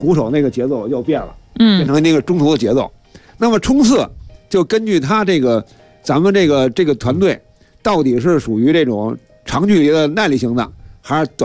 鼓手那个节奏又变了，变成那个中途的节奏。那么冲刺就根据他这个咱们这个团队到底是属于这种长距离的耐力型的，还是短